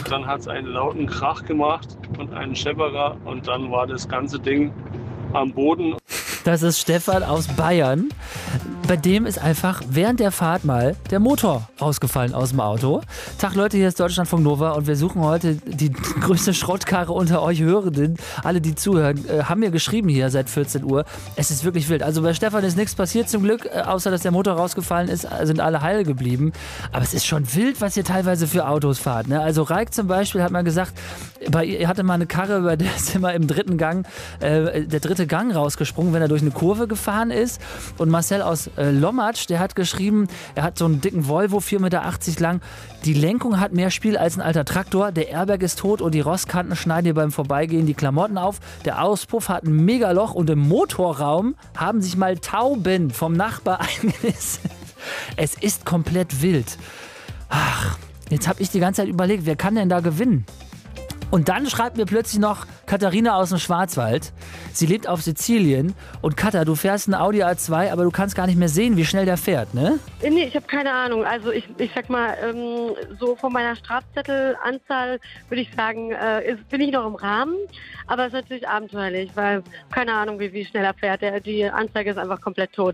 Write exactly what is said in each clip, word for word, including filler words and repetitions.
dann hat es einen lauten Krach gemacht und einen Schepperer und dann war das ganze Ding am Boden. Das ist Stefan aus Bayern. Bei dem ist einfach während der Fahrt mal der Motor rausgefallen aus dem Auto. Tag Leute, hier ist Deutschlandfunk Nova und wir suchen heute die größte Schrottkarre unter euch Hörenden. Alle, die zuhören, äh, haben mir geschrieben hier seit vierzehn Uhr. Es ist wirklich wild. Also bei Stefan ist nichts passiert zum Glück, äh, außer dass der Motor rausgefallen ist, sind alle heil geblieben. Aber es ist schon wild, was ihr teilweise für Autos fahrt. Ne? Also Reik zum Beispiel hat mal gesagt, bei ihr hatte mal eine Karre, bei der ist immer im dritten Gang äh, der dritte Gang rausgesprungen, wenn er durch eine Kurve gefahren ist. Und Marcel aus äh, Lommatsch, der hat geschrieben, er hat so einen dicken Volvo, vier Komma achtzig Meter lang. Die Lenkung hat mehr Spiel als ein alter Traktor. Der Airbag ist tot und die Rostkanten schneiden dir beim Vorbeigehen die Klamotten auf. Der Auspuff hat ein Megaloch und im Motorraum haben sich mal Tauben vom Nachbar eingenistet. Es ist komplett wild. Ach, jetzt habe ich die ganze Zeit überlegt, wer kann denn da gewinnen? Und dann schreibt mir plötzlich noch Katharina aus dem Schwarzwald. Sie lebt auf Sizilien. Und Katha, du fährst einen Audi A zwei, aber du kannst gar nicht mehr sehen, wie schnell der fährt, ne? Nee, ich habe keine Ahnung. Also ich, ich sag mal, ähm, so von meiner Strafzettelanzahl würde ich sagen, äh, ist, bin ich noch im Rahmen. Aber es ist natürlich abenteuerlich, weil keine Ahnung, wie, wie schnell er fährt. Der, die Anzeige ist einfach komplett tot.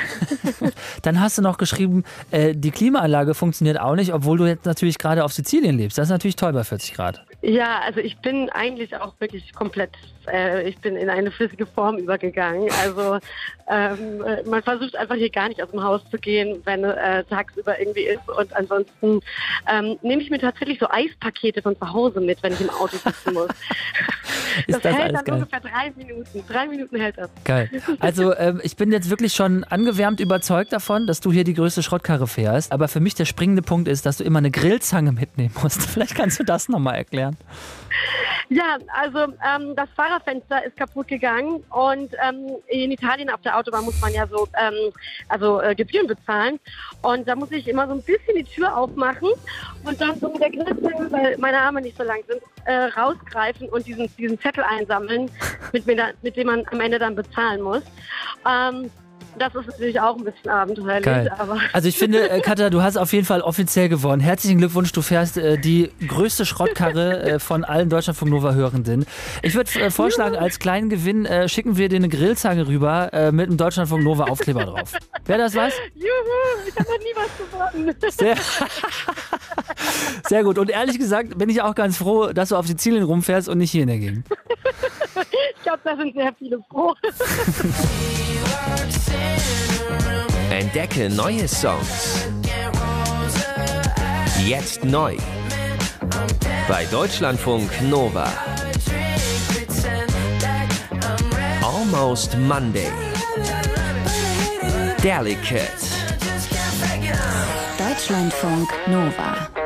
Dann hast du noch geschrieben, äh, die Klimaanlage funktioniert auch nicht, obwohl du jetzt natürlich gerade auf Sizilien lebst. Das ist natürlich toll bei vierzig Grad. Ja, also ich bin eigentlich auch wirklich komplett, äh, ich bin in eine flüssige Form übergegangen. Also ähm, man versucht einfach hier gar nicht aus dem Haus zu gehen, wenn äh, tagsüber irgendwie ist. Und ansonsten ähm, nehme ich mir tatsächlich so Eispakete von zu Hause mit, wenn ich im Auto sitzen muss. Das, das hält dann geil. Ungefähr drei Minuten. Drei Minuten hält das. Geil. Also ähm, ich bin jetzt wirklich schon angewärmt überzeugt davon, dass du hier die größte Schrottkarre fährst. Aber für mich der springende Punkt ist, dass du immer eine Grillzange mitnehmen musst. Vielleicht kannst du das nochmal erklären. Ja, also ähm, das Fahrerfenster ist kaputt gegangen und ähm, in Italien auf der Autobahn muss man ja so ähm, also äh, Gebühren bezahlen und da muss ich immer so ein bisschen die Tür aufmachen und dann so mit der Grillzange, weil meine Arme nicht so lang sind, äh, rausgreifen und diesen, diesen Zettel einsammeln, mit, mir da, mit dem man am Ende dann bezahlen muss. Ähm, Das ist natürlich auch ein bisschen abenteuerlich. Geil. Aber also ich finde, äh, Katha, du hast auf jeden Fall offiziell gewonnen. Herzlichen Glückwunsch, du fährst äh, die größte Schrottkarre äh, von allen Deutschlandfunk Nova Hörenden. Ich würde äh, vorschlagen, als kleinen Gewinn äh, schicken wir dir eine Grillzange rüber äh, mit einem Deutschlandfunk Nova Aufkleber drauf. Wäre das was? Juhu, ich habe noch nie was gewonnen. Sehr, sehr gut. Und ehrlich gesagt bin ich auch ganz froh, dass du auf Sizilien rumfährst und nicht hier in der Gegend. Ich glaube, da sind sehr viele froh. Entdecke neue Songs. Jetzt neu. Bei Deutschlandfunk Nova. Almost Monday. Delicate. Deutschlandfunk Nova.